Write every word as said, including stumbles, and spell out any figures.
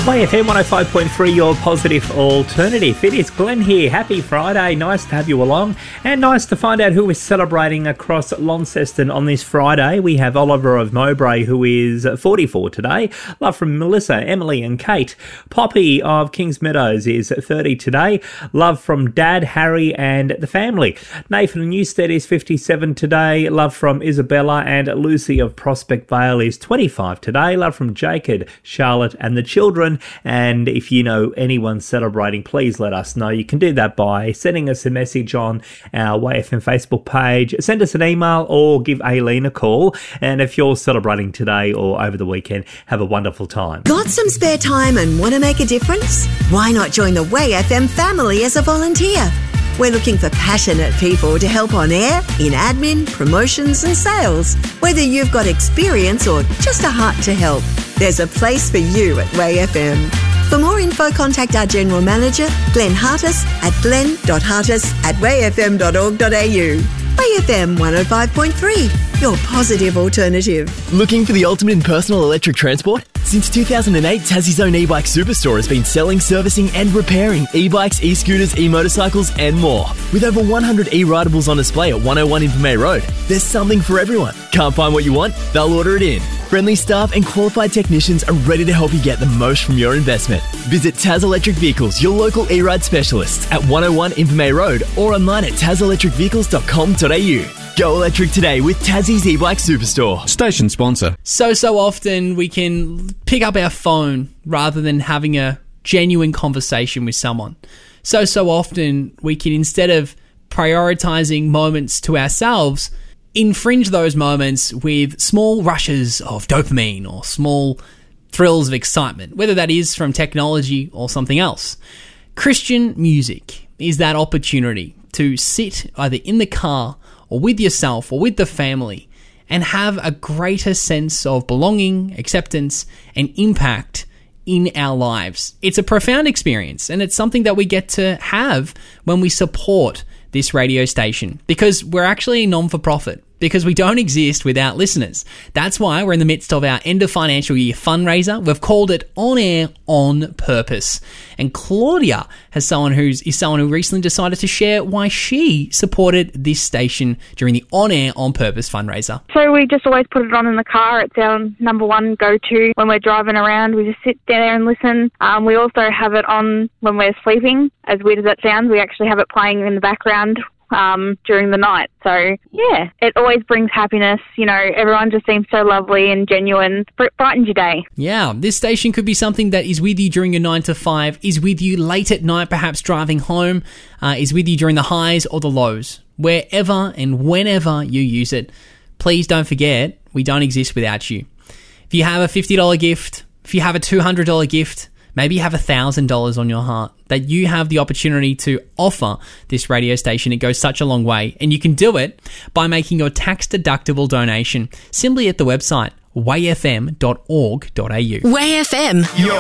Y F M one oh five point three, your positive alternative. It is Glenn here. Happy Friday. Nice to have you along, and nice to find out who is celebrating across Launceston on this Friday. We have Oliver of Mowbray, who is forty-four today. Love from Melissa, Emily and Kate. Poppy of Kings Meadows is thirty today. Love from Dad, Harry and the family. Nathan Newstead is fifty-seven today. Love from Isabella, and Lucy of Prospect Vale is twenty-five today. Love from Jacob, Charlotte and the children. And if you know anyone celebrating, please let us know. You can do that by sending us a message on our Y F M Facebook page, send us an email or give Aileen a call. And if you're celebrating today or over the weekend, have a wonderful time. Got some spare time and want to make a difference? Why not join the Y F M family as a volunteer? We're looking for passionate people to help on air, in admin, promotions and sales. Whether you've got experience or just a heart to help, there's a place for you at Y F M. For more info, contact our General Manager, Glenn Hartis, at glenn dot hartis at y f m dot org dot a u. Y F M one oh five point three, your positive alternative. Looking for the ultimate in personal electric transport? Since two thousand eight, Tassie's own e-bike superstore has been selling, servicing and repairing e-bikes, e-scooters, e-motorcycles and more. With over one hundred e-ridables on display at one oh one Invermay Road, there's something for everyone. Can't find what you want? They'll order it in. Friendly staff and qualified technicians are ready to help you get the most from your investment. Visit Taz Electric Vehicles, your local e-ride specialists at one oh one Invermay Road or online at taz electric vehicles dot com dot a u. Go electric today with Tassie's e-bike superstore. Station sponsor. So, so often we can pick up our phone rather than having a genuine conversation with someone. So, so often we can, instead of prioritizing moments to ourselves, infringe those moments with small rushes of dopamine or small thrills of excitement, whether that is from technology or something else. Christian music is that opportunity to sit either in the car or with yourself or with the family and have a greater sense of belonging, acceptance, and impact in our lives. It's a profound experience, and it's something that we get to have when we support this radio station, because we're actually a non-for-profit, because we don't exist without listeners. That's why we're in the midst of our end of financial year fundraiser. We've called it On Air On Purpose. And Claudia has someone who's is someone who recently decided to share why she supported this station during the On Air On Purpose fundraiser. So we just always put it on in the car. It's our number one go-to when we're driving around. We just sit there and listen. Um, we also have it on when we're sleeping. As weird as that sounds, we actually have it playing in the background um, during the night. So, yeah, it always brings happiness. You know, everyone just seems so lovely and genuine. It brightens your day. Yeah, this station could be something that is with you during your nine to five, is with you late at night, perhaps driving home, uh, is with you during the highs or the lows. Wherever and whenever you use it, please don't forget, we don't exist without you. If you have a fifty dollars gift, if you have a two hundred dollars gift, maybe you have one thousand dollars on your heart that you have the opportunity to offer this radio station. It goes such a long way. And you can do it by making your tax-deductible donation simply at the website y f m dot org dot a u. Y F M.